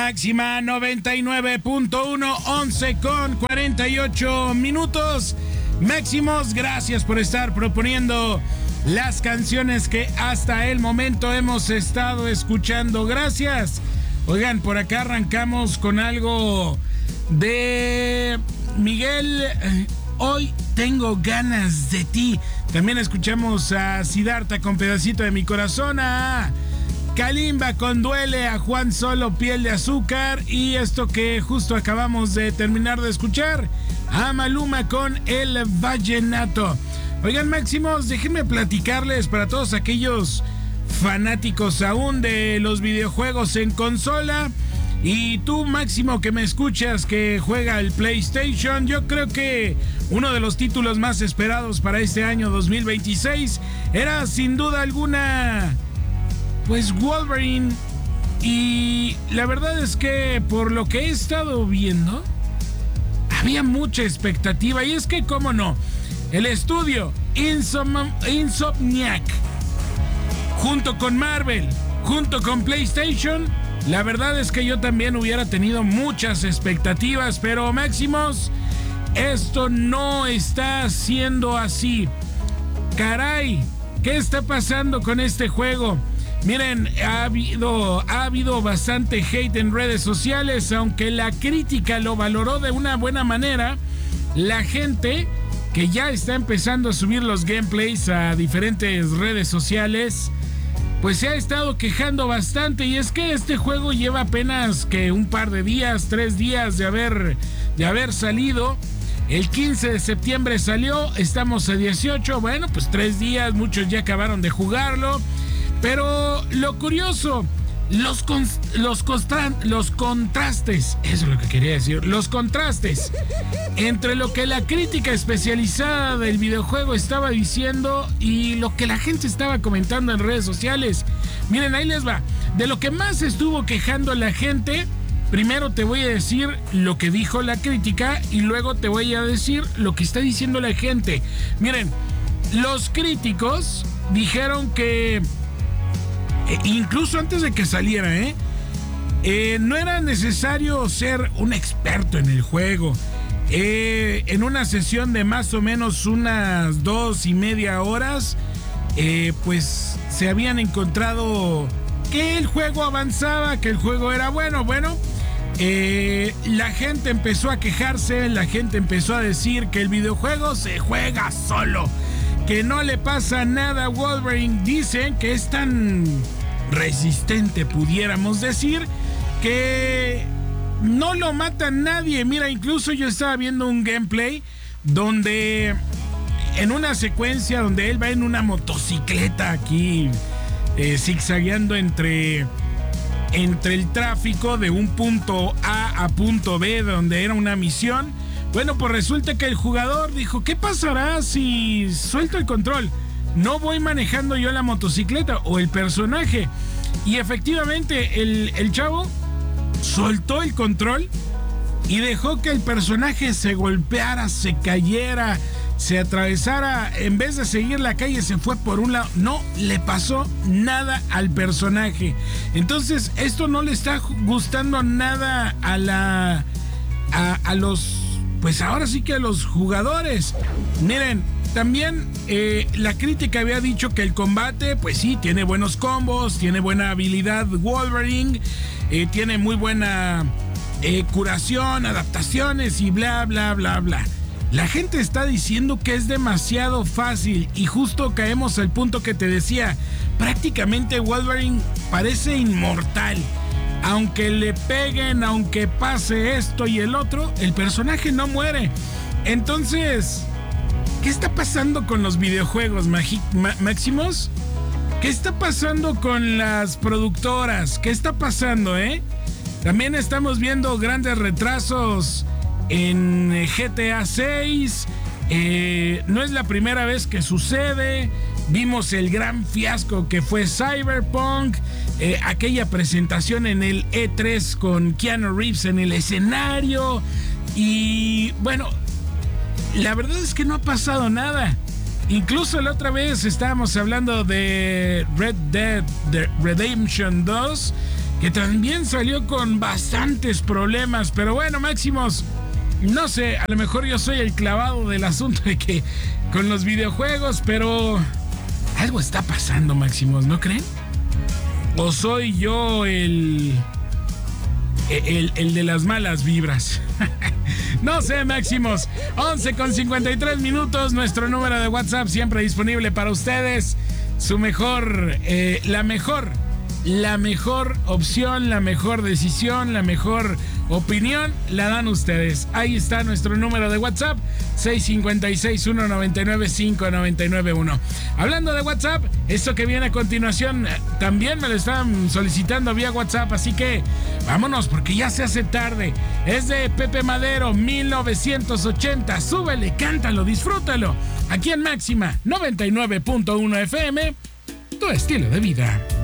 máxima 99.1, 11 con 48 minutos. Máximos, gracias por estar proponiendo las canciones que hasta el momento hemos estado escuchando. Gracias. Oigan, por acá arrancamos con algo de Miguel. Hoy tengo ganas de ti. También escuchamos a Siddhartha con Pedacito de mi corazón, a Kalimba con Duele, a Juan Solo, Piel de Azúcar, y esto que justo acabamos de terminar de escuchar, a Maluma con El Vallenato. Oigan, máximos, déjenme platicarles para todos aquellos fanáticos aún de los videojuegos en consola, y tú, Máximo, que me escuchas, que juega el PlayStation, yo creo que uno de los títulos más esperados para este año 2026 era sin duda alguna pues Wolverine, y la verdad es que por lo que he estado viendo había mucha expectativa, y es que cómo no, el estudio Insomniac junto con Marvel, junto con PlayStation, la verdad es que yo también hubiera tenido muchas expectativas, pero Máximos, esto no está siendo así. Caray, ¿qué está pasando con este juego? Miren, ha habido bastante hate en redes sociales, aunque la crítica lo valoró de una buena manera. La gente que ya está empezando a subir los gameplays a diferentes redes sociales, pues se ha estado quejando bastante, y es que este juego lleva apenas que un par de días, 3 días de haber salido. El 15 de septiembre salió, estamos a 18, bueno, pues 3 días, muchos ya acabaron de jugarlo. Pero lo curioso, los contrastes, eso es lo que quería decir, los contrastes entre lo que la crítica especializada del videojuego estaba diciendo y lo que la gente estaba comentando en redes sociales. Miren, ahí les va. De lo que más estuvo quejando la gente, primero te voy a decir lo que dijo la crítica y luego te voy a decir lo que está diciendo la gente. Miren, los críticos dijeron que incluso antes de que saliera, no era necesario ser un experto en el juego. En una sesión de más o menos unas 2.5 horas, pues se habían encontrado que el juego avanzaba, que el juego era bueno. La gente empezó a quejarse, la gente empezó a decir que el videojuego se juega solo, que no le pasa nada a Wolverine. Dicen que es tan resistente, pudiéramos decir, que no lo mata nadie. Mira, incluso yo estaba viendo un gameplay donde en una secuencia donde él va en una motocicleta aquí zigzagueando entre el tráfico de un punto A a punto B, donde era una misión. Bueno, pues resulta que el jugador dijo, ¿qué pasará si suelto el control? No voy manejando yo la motocicleta o el personaje. Y efectivamente el chavo soltó el control y dejó que el personaje se golpeara, se cayera, se atravesara. En vez de seguir la calle, se fue por un lado. No le pasó nada al personaje. Entonces esto no le está gustando nada a los, pues ahora sí que a los jugadores. Miren, también la crítica había dicho que el combate, pues sí, tiene buenos combos, tiene buena habilidad Wolverine, tiene muy buena curación, adaptaciones y bla, bla, bla, bla. La gente está diciendo que es demasiado fácil, y justo caemos al punto que te decía. Prácticamente Wolverine parece inmortal. Aunque le peguen, aunque pase esto y el otro, el personaje no muere. Entonces, ¿qué está pasando con los videojuegos, Máximos? ¿Qué está pasando con las productoras? ¿Qué está pasando, También estamos viendo grandes retrasos en GTA 6. No es la primera vez que sucede. Vimos el gran fiasco que fue Cyberpunk, aquella presentación en el E3 con Keanu Reeves en el escenario. Y bueno, la verdad es que no ha pasado nada. Incluso la otra vez estábamos hablando de Red Dead Redemption 2. que también salió con bastantes problemas. Pero bueno, Máximos, no sé, a lo mejor yo soy el clavado del asunto de que con los videojuegos, pero algo está pasando, Máximos, ¿no creen? ¿O soy yo el de las malas vibras? No sé, Máximos. 11:53, nuestro número de WhatsApp siempre disponible para ustedes. Su mejor, la mejor opción, la mejor decisión, la mejor opinión la dan ustedes. Ahí está nuestro número de WhatsApp, 656-199-5991. Hablando de WhatsApp, esto que viene a continuación también me lo están solicitando vía WhatsApp, así que vámonos porque ya se hace tarde. Es de Pepe Madero, 1980. Súbele, cántalo, disfrútalo. Aquí en Máxima 99.1 FM, tu estilo de vida.